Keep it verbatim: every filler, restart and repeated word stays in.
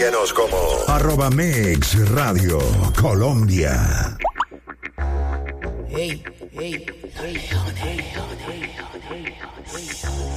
Síguenos como arroba Mix Radio Colombia. Hey, hey, hey, hey, hey, hey, hey.